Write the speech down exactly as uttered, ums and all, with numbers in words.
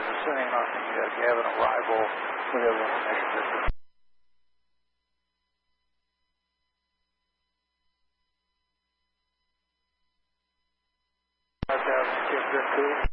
was assuming on the uh, Gavin arrival, whatever information this is. five thousand, Kim, good too.